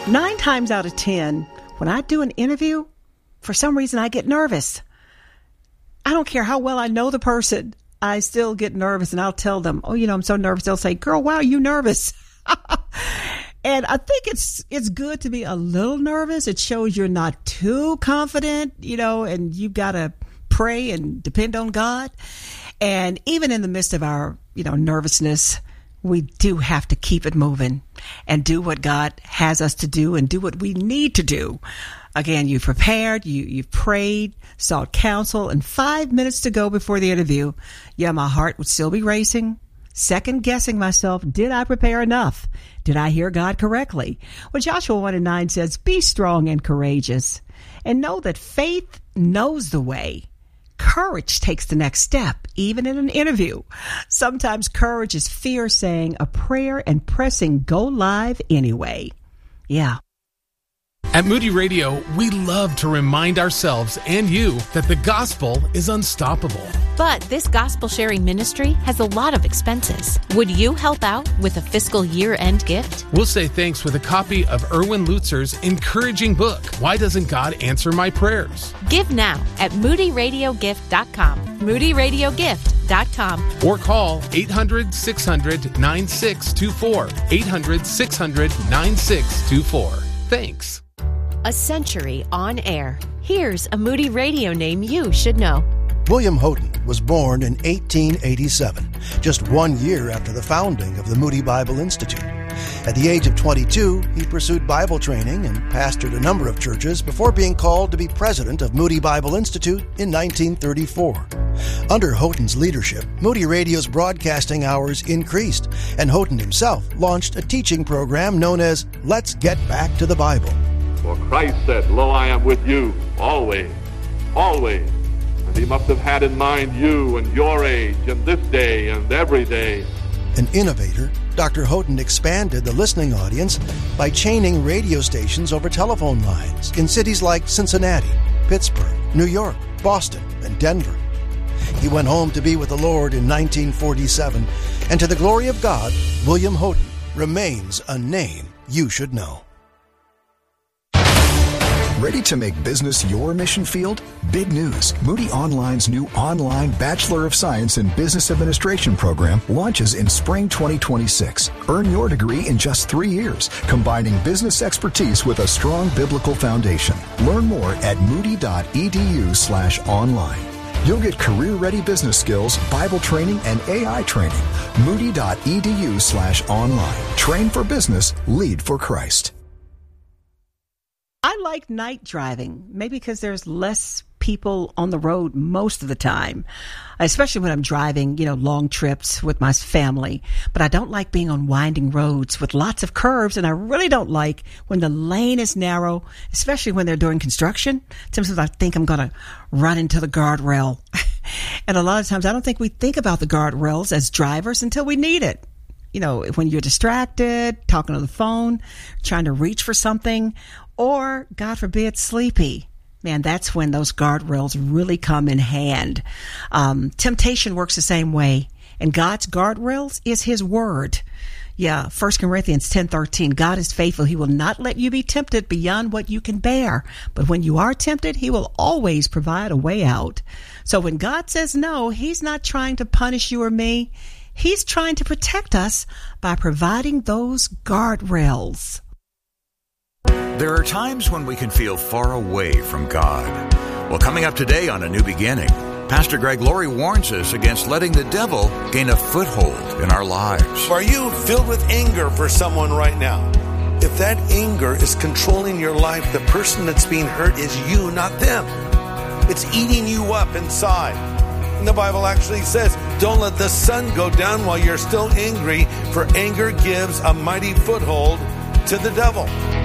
9 times out of 10, when I do an interview, for some reason I get nervous. I don't care how well I know the person. I still get nervous, and I'll tell them, oh, I'm so nervous. They'll say, girl, why are you nervous? And I think it's good to be a little nervous. It shows you're not too confident, and you've got to pray and depend on God. And even in the midst of our, nervousness, we do have to keep it moving and do what God has us to do and do what we need to do. Again, you've prepared, you've prayed, sought counsel, and 5 minutes to go before the interview. Yeah, my heart would still be racing, second guessing myself. Did I prepare enough? Did I hear God correctly? Well, Joshua 1:9 says, be strong and courageous, and know that faith knows the way. Courage takes the next step, even in an interview. Sometimes courage is fear saying a prayer and pressing go live anyway. Yeah. At Moody Radio, we love to remind ourselves and you that the gospel is unstoppable. But this gospel sharing ministry has a lot of expenses. Would you help out with a fiscal year-end gift? We'll say thanks with a copy of Erwin Lutzer's encouraging book, Why Doesn't God Answer My Prayers? Give now at moodyradiogift.com. moodyradiogift.com. Or call 800-600-9624. 800-600-9624. Thanks. A century on air. Here's a Moody Radio name you should know. William Houghton was born in 1887, just 1 year after the founding of the Moody Bible Institute. At the age of 22, he pursued Bible training and pastored a number of churches before being called to be president of Moody Bible Institute in 1934. Under Houghton's leadership, Moody Radio's broadcasting hours increased, and Houghton himself launched a teaching program known as Let's Get Back to the Bible. For Christ said, lo, I am with you always, always. And he must have had in mind you and your age and this day and every day. An innovator, Dr. Houghton expanded the listening audience by chaining radio stations over telephone lines in cities like Cincinnati, Pittsburgh, New York, Boston, and Denver. He went home to be with the Lord in 1947, and to the glory of God, William Houghton remains a name you should know. Ready to make business your mission field? Big news. Moody Online's new online Bachelor of Science in Business Administration program launches in spring 2026. Earn your degree in just 3 years, combining business expertise with a strong biblical foundation. Learn more at moody.edu/online. You'll get career-ready business skills, Bible training, and AI training. Moody.edu/online. Train for business, lead for Christ. I like night driving, maybe because there's less people on the road most of the time, especially when I'm driving, long trips with my family. But I don't like being on winding roads with lots of curves, and I really don't like when the lane is narrow, especially when they're doing construction. Sometimes I think I'm going to run into the guardrail. And a lot of times I don't think we think about the guardrails as drivers until we need it. When you're distracted, talking on the phone, trying to reach for something, or, God forbid, sleepy. Man, that's when those guardrails really come in hand. Temptation works the same way. And God's guardrails is His Word. Yeah, 1 Corinthians 10:13, God is faithful. He will not let you be tempted beyond what you can bear. But when you are tempted, He will always provide a way out. So when God says no, He's not trying to punish you or me. He's trying to protect us by providing those guardrails. There are times when we can feel far away from God. Well, coming up today on A New Beginning, Pastor Greg Laurie warns us against letting the devil gain a foothold in our lives. Are you filled with anger for someone right now? If that anger is controlling your life, the person that's being hurt is you, not them. It's eating you up inside. And the Bible actually says, don't let the sun go down while you're still angry, for anger gives a mighty foothold to the devil.